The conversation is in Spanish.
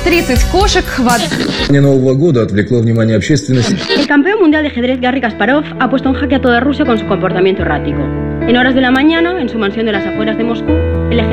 30 кошек в Нового года отвлекло внимание общественности. El campeón mundial de ajedrez Garry Kasparov ha puesto en jaque a toda Rusia con su comportamiento errático. En horas de la mañana, en su mansión de las afueras de Moscú, el